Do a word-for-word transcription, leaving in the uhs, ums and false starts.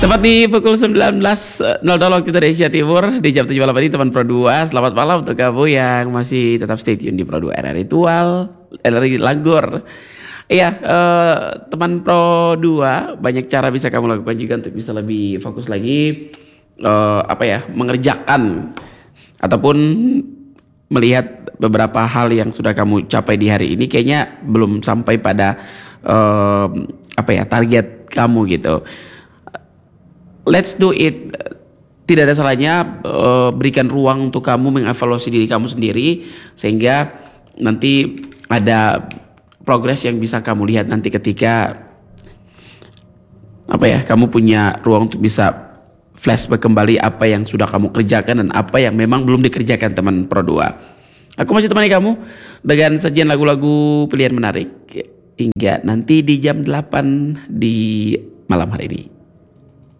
Tepat di pukul sembilan belas nol nol waktu Indonesia Timur di jam tujuh malam ini teman Pro dua. Selamat malam untuk kamu yang masih tetap stay tune di Pro dua R R Ritual, R R Langgor. Iya, eh, teman Pro dua banyak cara bisa kamu lakukan juga untuk bisa lebih fokus lagi eh, apa ya, mengerjakan ataupun melihat beberapa hal yang sudah kamu capai di hari ini kayaknya belum sampai pada eh, apa ya, target kamu gitu. Let's do it. Tidak ada salahnya uh, berikan ruang untuk kamu mengevaluasi diri kamu sendiri sehingga nanti ada progres yang bisa kamu lihat nanti ketika apa ya, kamu punya ruang untuk bisa flashback kembali apa yang sudah kamu kerjakan dan apa yang memang belum dikerjakan teman Pro dua. Aku masih temani kamu dengan sajian lagu-lagu pilihan menarik hingga nanti di jam delapan di malam hari ini.